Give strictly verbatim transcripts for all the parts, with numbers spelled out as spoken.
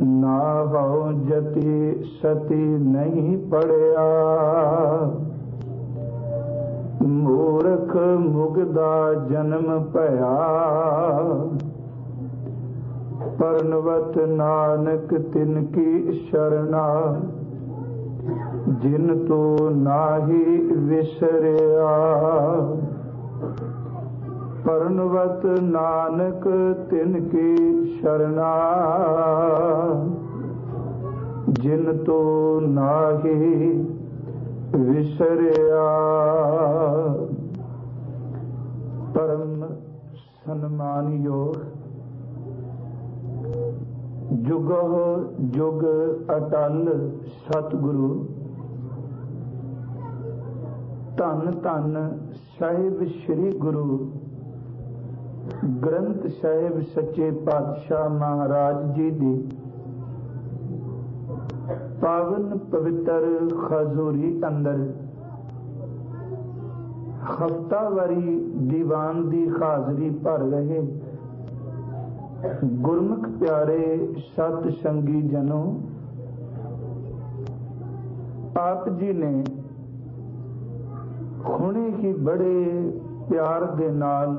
ना हो जति सती नहीं पड़िया। मूर्ख मुगदा जन्म भया, परनवत नानक तिनकी शरणा। जिन तो नाही विसरिया, परनवत नानक तिनकी शरणा। जिन तो नाही विसरिया। परम सन्मान योग जुगो जुग अटल सतगुरु। धन धन साहिब श्री गुरु ग्रंथ साहिब सच्चे पातशाह महाराज जी दी पावन पवित्र खजूरी अंदर हफ्तावारी दीवान दी हाजरी भर रहे गुरमुख प्यारे सत संगी जनों, आप जी ने हुणे ही बड़े प्यार दे नाल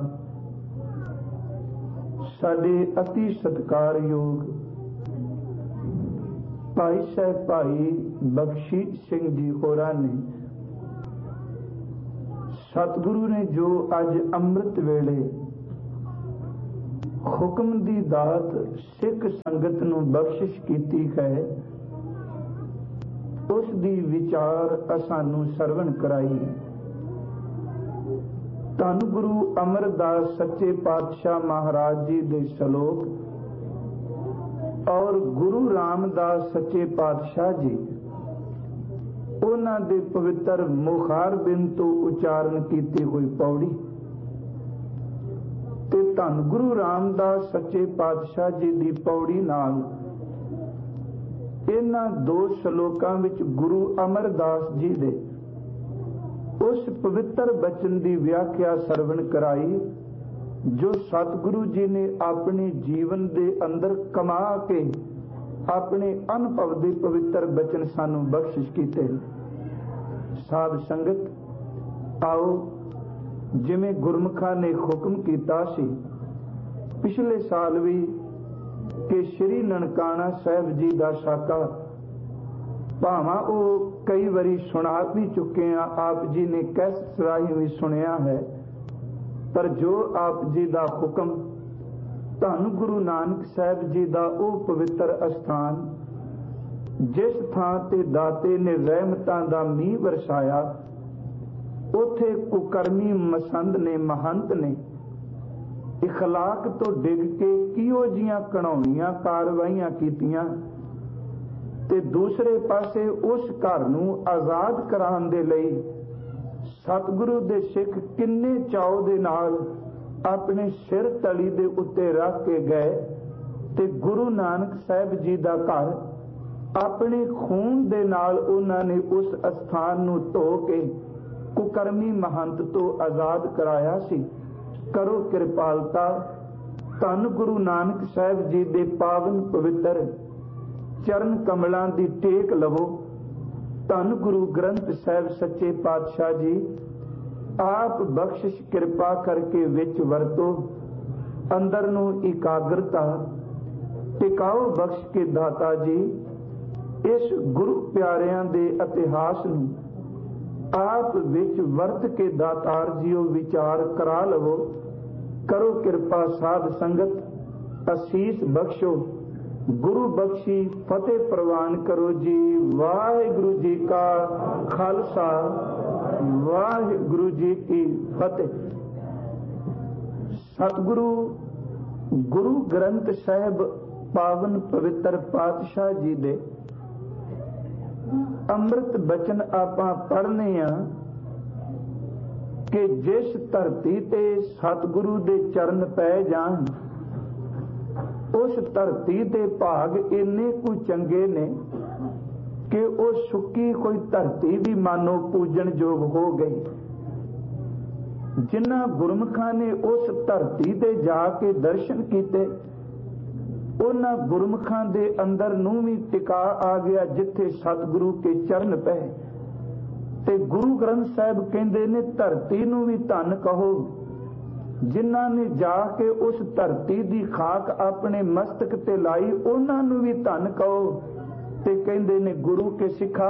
साडे अति सत्कारयोग भाई साहब भाई बख्शी सिंह जी होरां ने सतगुरु ने जो अज अमृत वेले हुक्म दी दात सिख संगत नूं बख्शिश कीती है, उस दी विचार असानू सरवण कराई। धन गुरु अमरदास सच्चे पातशाह महाराज जी दे सलोक और गुरु रामदास सच्चे पातशाह जी उन्हां दे पवित्र मुखार बिन तो उचारण कीती हुई पौड़ी ते धन गुरु रामदास सच्चे पातशाह जी दी पौड़ी नाल इन्हां दो सलोकां विच गुरु अमरदास जी दे उस पवित्र बचन की व्याख्या सरवण कराई जो सतगुरु जी ने अपने जीवन के अंदर कमा के अपने अनुभव के पवित्र बचन सानू बख्शिश किए। साध संगत आओ, जिमें गुरमुखा ने हुक्म किया सी पिछले साल भी कि श्री ननकाना साहब जी का साका भावां वो कई बारी सुना भी चुके हैं, आप जी ने कैसेट राही भी सुनिया है, पर जो आप जी का हुक्म धन गुरु नानक साहब जी का वो पवित्र स्थान जिस थां ते दाते ने रहमतां दा मींह बरसाया, उथे कुकर्मी मसंद ने महंत ने इखलाक तो डिग के किहो जियां घिनौणियां कारवाइयां कीतियां ते दूसरे पासे उस घर नूं आजाद कराउण दे लई सतगुरु दे सिख किन्ने चाव दे नाल अपने सिर तली दे उत्ते रख के गए ते गुरु नानक साहब जी दा घर अपने खून दे नाल उन्हां ने उस स्थान नूं धो के कुकर्मी महंत तो आजाद कराया सी। करो कृपालता, धन गुरु नानक साहब जी दे पावन पवित्र चरण कमलों की टेक लवो। धन गुरु ग्रंथ साहब सच्चे पातशाह जी आप बख्शिश कृपा करके विच वरतो, अंदर नूं एकाग्रता टिकाओ बख्श के दाता जी। इस गुरु प्यारियां दे इतिहास नूं आप विच वर्त के दातार जीओ विचार करा लवो। करो कृपा साध संगत असीस बख्शो, गुरु बख्शी फतेह प्रवान करो जी। वाहिगुरु जी का खालसा, वाहिगुरु जी की फतेह। सतगुरु गुरु ग्रंथ साहिब पावन पवित्र पातशाह जी दे अमृत बचन आपां पढ़ने आ कि जिस धरती ते सतगुरु दे चरण पै जान उस धरती दे भाग इन्ने कुछ चंगे ने कि उस सुक्की कोई धरती भी मानो पूजन जोग हो गई। जिन्हां गुरमुखां ने उस धरती ते जाके दर्शन कीते ਉਹਨਾਂ ਗੁਰਮੁਖਾਂ ਦੇ ਅੰਦਰ ਨੂੰ ਵੀ ਟਿਕਾ ਆ ਗਿਆ ਜਿੱਥੇ ਸਤਿਗੁਰੂ ਕੇ ਚਰਨ ਪਏ। ਤੇ ਗੁਰੂ ਗ੍ਰੰਥ ਸਾਹਿਬ ਕਹਿੰਦੇ ਨੇ ਧਰਤੀ ਨੂੰ ਵੀ ਧੰਨ ਕਹੋ ਜਿਨ੍ਹਾਂ ਨੇ ਜਾ ਕੇ ਉਸ ਧਰਤੀ ਦੀ ਖਾਕ ਆਪਣੇ ਮਸਤਕ ਤੇ ਲਾਈ, ਉਹਨਾਂ ਨੂੰ ਵੀ ਧੰਨ ਕਹੋ। ਤੇ ਕਹਿੰਦੇ ਨੇ ਗੁਰੂ ਕੇ ਸਿੱਖਾ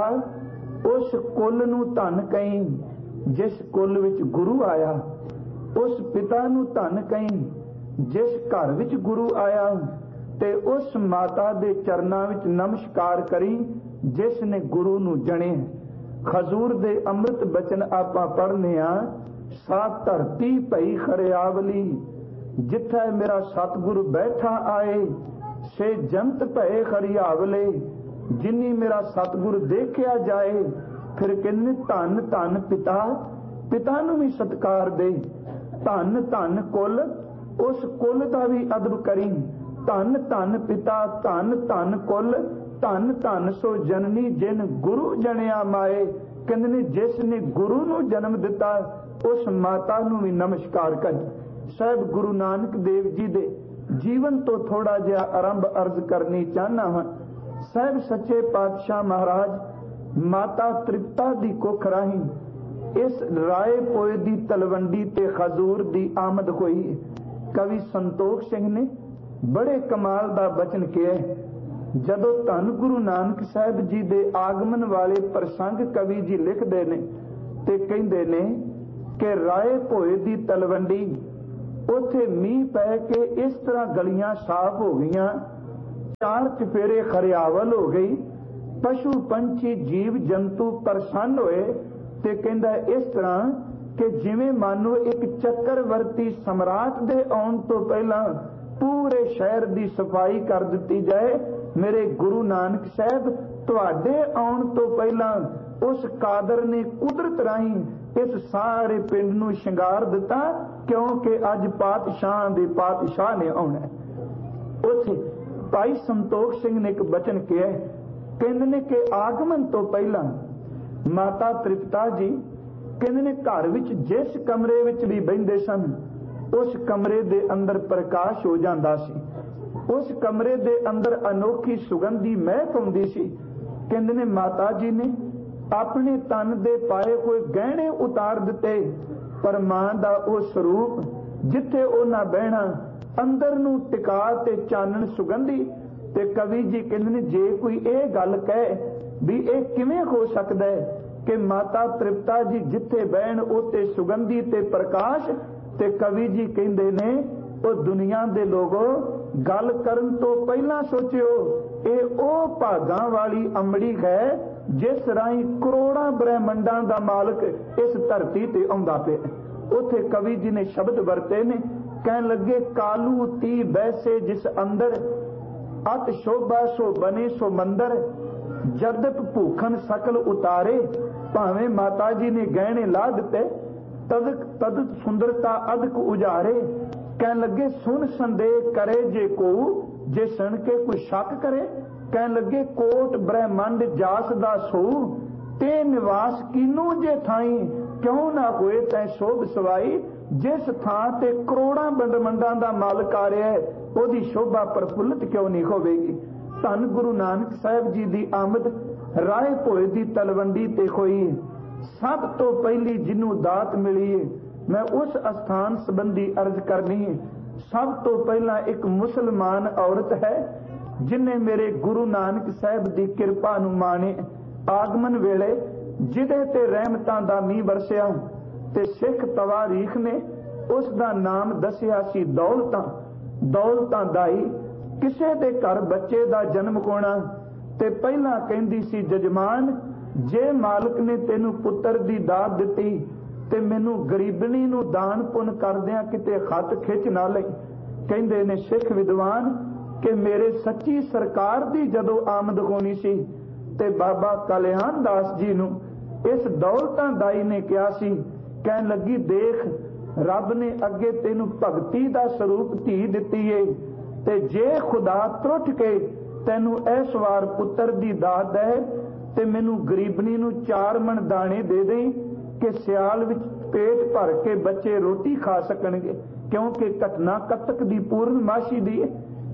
ਉਸ ਕੁੱਲ ਨੂੰ ਧੰਨ ਕਹੀਂ ਜਿਸ ਕੁੱਲ ਵਿੱਚ ਗੁਰੂ ਆਇਆ, ਉਸ ਪਿਤਾ ਨੂੰ ਧੰਨ ਕਹੀਂ ਜਿਸ ਘਰ ਵਿੱਚ ਗੁਰੂ ਆਇਆ, ਤੇ ਉਸ ਮਾਤਾ ਦੇ ਚਰਨਾਂ ਵਿੱਚ ਨਮਸਕਾਰ ਕਰੀ ਜਿਸ ਨੇ ਗੁਰੂ ਨੂੰ ਜਣੇ। ਖਜ਼ੂਰ ਦੇ ਅੰਮ੍ਰਿਤ ਬਚਨ ਆਪਾਂ ਪੜ੍ਹਨੇ ਆ, ਸਾ ਧਰਤੀ ਭਈ ਖਰਿਆਵਲੀ ਜਿੱਥੇ ਮੇਰਾ ਸਤਿਗੁਰੂ ਬੈਠਾ ਆਏ, ਸੇ ਜੰਤ ਭਏ ਖਰਿਆਵਲੇ ਜਿਨੀ ਮੇਰਾ ਸਤਿਗੁਰੂ ਦੇਖਿਆ ਜਾਏ। ਫਿਰ ਕਹਿੰਦੇ ਧੰਨ ਧੰਨ ਪਿਤਾ, ਪਿਤਾ ਨੂੰ ਵੀ ਸਤਿਕਾਰ ਦੇ। ਧੰਨ ਧੰਨ ਕੁੱਲ, ਉਸ ਕੁੱਲ ਦਾ ਵੀ ਅਦਬ ਕਰੀ। ਧੰਨ ਧੰਨ ਪਿਤਾ, ਧੰਨ ਧੰਨ ਕੁੱਲ, ਧੰਨ ਧੰਨ ਸੋ ਜਨਨੀ ਜਿਨ ਗੁਰੂ ਜਣਿਆ ਮਾਏ। ਕਹਿੰਦੇ ਨੇ ਜਿਸ ਨੇ ਗੁਰੂ ਨੂੰ ਜਨਮ ਦਿੱਤਾ ਉਸ ਮਾਤਾ ਨੂੰ ਵੀ ਨਮਸਕਾਰ ਕਰ। ਸਾਹਿਬ ਗੁਰੂ ਨਾਨਕ ਦੇਵ ਜੀ ਦੇ ਜੀਵਨ ਤੋਂ ਥੋੜਾ ਜਿਹਾ ਆਰੰਭ ਅਰਜ਼ ਕਰਨੀ ਚਾਹਨਾ ਹਾਂ। ਸਾਹਿਬ ਸੱਚੇ ਪਾਤਸ਼ਾਹ ਮਹਾਰਾਜ ਮਾਤਾ ਤ੍ਰਿਪਤਾ ਦੀ ਕੁੱਖ ਰਾਹੀਂ ਇਸ ਰਾਏ ਪੋਏ ਦੀ ਤਲਵੰਡੀ ਤੇ ਖਜ਼ੂਰ ਦੀ ਆਮਦ ਹੋਈ। ਕਵੀ ਸੰਤੋਖ ਸਿੰਘ ਨੇ ਬੜੇ ਕਮਾਲ ਦਾ ਬਚਨ ਕਿਹਾ। ਜਦੋਂ ਧੰਨ ਗੁਰੂ ਨਾਨਕ ਸਾਹਿਬ ਜੀ ਦੇ ਆਗਮਨ ਵਾਲੇ ਪ੍ਰਸੰਗ ਕਵੀ ਜੀ ਲਿਖਦੇ ਨੇ ਤੇ ਕਹਿੰਦੇ ਨੇ ਕਿ ਰਾਏ ਭੋਏ ਦੀ ਤਲਵੰਡੀ, ਉੱਥੇ ਮੀਂਹ ਪੈ ਕੇ ਇਸ ਤਰ੍ਹਾਂ ਗਲੀਆਂ ਸਾਫ਼ ਹੋ ਗਈਆਂ, ਚਾਰ ਚਫੇਰੇ ਖਰਿਆਵਲ ਹੋ ਗਈ, ਪਸ਼ੂ ਪੰਛੀ ਜੀਵ ਜੰਤੂ ਪ੍ਰਸੰਨ ਹੋਏ। ਤੇ ਕਹਿੰਦਾ ਇਸ ਤਰ੍ਹਾਂ ਕਿ ਜਿਵੇਂ ਮਾਨੋ ਇੱਕ ਚੱਕਰਵਰਤੀ ਸਮਰਾਟ ਦੇ ਆਉਣ ਤੋਂ ਪਹਿਲਾਂ ਪੂਰੇ ਸ਼ਹਿਰ ਦੀ ਸਫਾਈ ਕਰ ਦਿੱਤੀ ਜਾਏ। ਮੇਰੇ ਗੁਰੂ ਨਾਨਕ ਸਾਹਿਬ ਤੁਹਾਡੇ ਆਉਣ ਤੋਂ ਪਹਿਲਾਂ ਉਸ ਕਾਦਰ ਨੇ ਕੁਦਰਤ ਰਾਹੀਂ ਇਸ ਸਾਰੇ ਪਿੰਡ ਨੂੰ ਸ਼ਿੰਗਾਰ ਦਿੱਤਾ, ਕਿਉਂਕਿ ਅੱਜ ਪਾਤਸ਼ਾਹਾਂ ਦੇ ਪਾਤਸ਼ਾਹ ਨੇ ਆਉਣਾ। ਉੱਥੇ ਭਾਈ ਸੰਤੋਖ ਸਿੰਘ ਨੇ ਇੱਕ ਬਚਨ ਕਿਹਾ, ਕਹਿੰਦੇ ਨੇ ਕਿ ਆਗਮਨ ਤੋਂ ਪਹਿਲਾਂ ਮਾਤਾ ਤ੍ਰਿਪਤਾ ਜੀ ਕਹਿੰਦੇ ਨੇ ਘਰ ਵਿੱਚ ਜਿਸ ਕਮਰੇ ਵਿੱਚ ਵੀ ਬਹਿੰਦੇ ਸਨ ਉਸ ਕਮਰੇ ਦੇ ਅੰਦਰ ਪ੍ਰਕਾਸ਼ ਹੋ ਜਾਂਦਾ ਸੀ, ਉਸ ਕਮਰੇ ਦੇ ਅੰਦਰ ਅਨੋਖੀ ਸੁਗੰਧੀ ਮਹਿਕ ਆਉਂਦੀ ਸੀ। ਕਹਿੰਦੇ ਨੇ ਮਾਤਾ ਜੀ ਨੇ ਆਪਣੇ ਤਨ ਦੇ ਪਾਏ ਹੋਏ ਗਹਿਣੇ ਉਤਾਰ ਦਿੱਤੇ, ਪਰ ਮਾਂ ਦਾ ਉਹ ਸਰੂਪ ਜਿੱਥੇ ਉਹਨਾਂ ਬਹਿਣਾ ਅੰਦਰ ਨੂੰ ਟਿਕਾ ਤੇ ਚਾਨਣ ਸੁਗੰਧੀ। ਤੇ ਕਵੀ ਜੀ ਕਹਿੰਦੇ ਨੇ ਜੇ ਕੋਈ ਇਹ ਗੱਲ ਕਹੇ ਵੀ ਇਹ ਕਿਵੇਂ ਹੋ ਸਕਦਾ ਹੈ ਕਿ ਮਾਤਾ ਤ੍ਰਿਪਤਾ ਜੀ ਜਿੱਥੇ ਬਹਿਣ ਉੱਤੇ ਸੁਗੰਧੀ ਤੇ ਪ੍ਰਕਾਸ਼, ਤੇ ਕਵੀ ਜੀ ਕਹਿੰਦੇ ਨੇ ਉਹ ਦੁਨੀਆ ਦੇ ਲੋਗੋ ਗੱਲ ਕਰਨ ਤੋਂ ਪਹਿਲਾਂ ਸੋਚਿਓ ਇਹ ਉਹ ਭਾਗਾਂ ਵਾਲੀ ਅੰਮੜੀ ਹੈ ਜਿਸ ਰਾਹੀਂ ਕਰੋੜਾਂ ਬ੍ਰਹਿਮੰਡਾਂ ਦਾ ਮਾਲਕ ਇਸ ਧਰਤੀ ਤੇ ਆਉਂਦਾ ਪਿਆ। ਉੱਥੇ ਕਵੀ ਜੀ ਨੇ ਸ਼ਬਦ ਵਰਤੇ ਨੇ, ਕਹਿਣ ਲੱਗੇ ਕਾਲੂ ਤੀ ਬੈਸੇ ਜਿਸ ਅੰਦਰ ਅਤ ਸ਼ੋਭਾ ਸੋ ਬਨੇ ਸੋ ਮੰਦਰ, ਜਦਪ ਭੂਖਨ ਸਕਲ ਉਤਾਰੇ। ਭਾਵੇਂ ਮਾਤਾ ਜੀ ਨੇ ਗਹਿਣੇ ਲਾ ਦਿੱਤੇ, ਤਦਕ ਤਦਤ ਸੁੰਦਰਤਾ ਅਦਕ ਉਜਾਰੇ। ਕਹਿਣ ਲੱਗੇ ਸੁਣ ਸੰਦੇਹ ਕਰੇ ਜੇ ਕੋ, ਜੇ ਸੁਣ ਕੇ ਕੋਈ ਸ਼ੱਕ ਕਰੇ। ਕਹਿਣ ਲੱਗੇ ਕੋਟ ਬ੍ਰਹਿਮੰਡ ਜਾਸ ਦਾ ਸੋ, ਤੇ ਨਿਵਾਸ ਕੀਨੂ ਜੇ ਥਾਈ, ਕਿਉਂ ਨਾ ਹੋਏ ਤੈ ਸ਼ੋਭ ਸਵਾਈ। ਜਿਸ ਥਾਂ ਤੇ ਕਰੋੜਾਂ ਬ੍ਰਹਿਮੰਡਾਂ ਦਾ ਮਾਲਕ ਆ ਰਿਹਾ ਹੈ ਉਹਦੀ ਸ਼ੋਭਾ ਪ੍ਰਫੁੱਲਤ ਕਿਉਂ ਨਹੀਂ ਹੋਵੇਗੀ। ਧੰਨ ਗੁਰੂ ਨਾਨਕ ਸਾਹਿਬ ਜੀ ਦੀ ਆਮਦ ਰਾਏ ਭੋਏ ਦੀ ਤਲਵੰਡੀ ਤੇ ਹੋਈ। ਸਭ ਤੋਂ ਪਹਿਲੀ ਜਿਹਨੂੰ ਦਾਤ ਮਿਲੀ ਹੈ, ਮੈਂ ਉਸ ਅਸਥਾਨ ਸੰਬੰਧੀ ਅਰਜ਼ ਕਰਨੀ ਹੈ। ਸਭ ਤੋਂ ਪਹਿਲਾਂ ਇੱਕ ਮੁਸਲਮਾਨ ਔਰਤ ਹੈ ਜਿਨੇ ਮੇਰੇ ਗੁਰੂ ਨਾਨਕ ਸਾਹਿਬ ਦੀ ਕਿਰਪਾ ਨੂੰ ਮਾਣੇ। ਆਗਮਨ ਵੇਲੇ ਜਿਹਦੇ ਤੇ ਰਹਿਮਤਾਂ ਦਾ ਮੀਂਹ ਵਰਸਿਆ ਤੇ ਸਿੱਖ ਤਵਾਰੀਖ ਨੇ ਉਸ ਦਾ ਨਾਮ ਦੱਸਿਆ ਸੀ ਦੌਲਤਾਂ। ਦੌਲਤਾਂ ਦਾਈ ਕਿਸੇ ਦੇ ਘਰ ਬੱਚੇ ਦਾ ਜਨਮ ਹੋਣਾ ਤੇ ਪਹਿਲਾਂ ਕਹਿੰਦੀ ਸੀ ਜਜਮਾਨ ਜੇ ਮਾਲਕ ਨੇ ਤੈਨੂੰ ਪੁੱਤਰ ਦੀ ਦਾਤ ਦਿੱਤੀ ਤੇ ਮੈਨੂੰ ਗਰੀਬਣੀ ਨੂੰ ਦਾਨ ਪੁੰਨ ਕਰਦਿਆਂ ਕਿਤੇ ਖੱਤ ਖਿੱਚ ਨਾ ਲਈ। ਕਹਿੰਦੇ ਨੇ ਸਿੱਖ ਵਿਦਵਾਨ ਕਿ ਮੇਰੇ ਸੱਚੀ ਸਰਕਾਰ ਦੀ ਜਦੋਂ ਆਮਦ ਹੋਣੀ ਸੀ ਤੇ ਬਾਬਾ ਕਲਿਆਣ ਦਾਸ ਜੀ ਨੂੰ ਇਸ ਦੌਲਤਾਂ ਦਾਈ ਨੇ ਕਿਹਾ ਸੀ, ਕਹਿਣ ਲੱਗੀ ਦੇਖ ਰੱਬ ਨੇ ਅੱਗੇ ਤੈਨੂੰ ਭਗਤੀ ਦਾ ਸਰੂਪ ਧੀ ਦਿੱਤੀ ਏ, ਤੇ ਜੇ ਖੁਦਾ ਤਰੁੱਠ ਕੇ ਤੈਨੂੰ ਇਸ ਵਾਰ ਪੁੱਤਰ ਦੀ ਦਾਤ ਦੇ ਤੇ ਮੈਨੂੰ ਗਰੀਬਣੀ ਨੂੰ ਚਾਰ ਮਣ ਦਾਣੇ ਦੇ ਦੇਈ ਕਿ ਸਿਆਲ ਵਿੱਚ ਪੇਟ ਭਰ ਕੇ ਬੱਚੇ ਰੋਟੀ ਖਾ ਸਕਣਗੇ, ਕਿਉਂਕਿ ਘਟਨਾ ਕੱਤਕ ਦੀ ਪੂਰਨਮਾਸ਼ੀ ਦੀ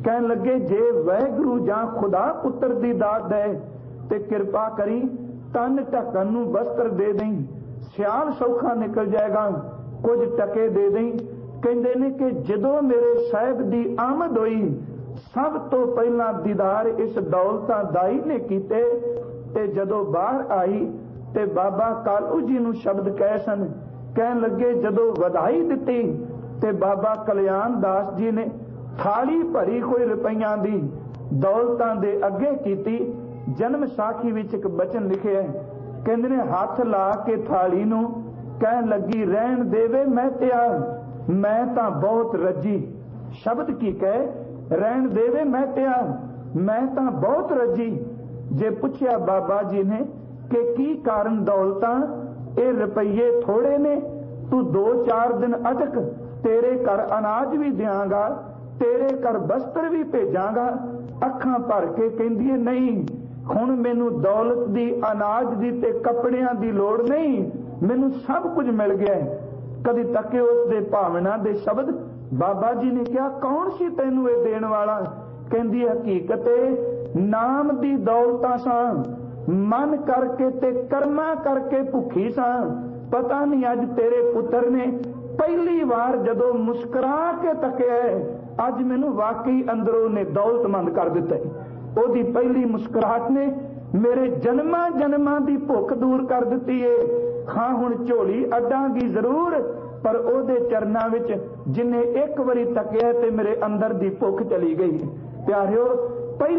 कहन लगे जे वाहिगुरु जां खुदा पुत्र दी दात दे ते किरपा करी तन ढकन नूं वस्त्र दे दें, सियाल सौखा निकल जाएगा, कुछ टके दे दें। कहते ने कि जदों मेरे साहिब दी आमद हुई सब तो पहला दीदार इस दौलतां दाई ने कीते ते जदों बाहर आई ते बाबा कालू जी नूं शब्द कहे सन। कहन लगे जदों वधाई दिती ते बाबा कल्याण दास जी ने थाली भरी कोई रुपइयां दी दौलतां दे अगे कीती। जन्म साखी विच एक बचन लिखे है, कहंदे ने हथ ला के थाली नूं कहन लगी रहन देवे मैं त्यार, मैं तां बहुत रजी। शब्द की कहे, रहन देवे मैं त्यार, मैं तां बहुत रजी। जे पुछया बाबा जी ने कि की कारण दौलतां ए रुपये थोड़े ने, तू दो चार दिन अटक, तेरे घर अनाज भी दियांगा, तेरे घर वस्त्र भी भेजांगा। अखां भर के कहंदी है नहीं, हुण मैनू दौलत दी, अनाज दी ते कपड़ियां दी लोड़ नहीं, मैनू सब कुछ मिल गया है। कदी तके उसदे भावना दे शब्द। बाबा जी ने कहा कौन सी तैनू ये देण वाला? कहंदी हकीकत नाम दी दौलतां सां, मन करके ते कर्मा करके भुखी सां। पता नहीं अज तेरे पुत्र ने पहली बार जदों मुस्कुरा के तकिया, अज मैनू वाकई अंदरों ने दौलतमंद कर दिता है। ओदी पहली मुस्कुराहट ने मेरे जन्मां जन्मां दी भुख दूर कर दिती है। हाँ हुण झोली अड्डांगी जरूर, पर ओदे चरनां विच जिन्ने एक वारी तकिया ते मेरे अंदर दी भुख चली गई। प्यारिओ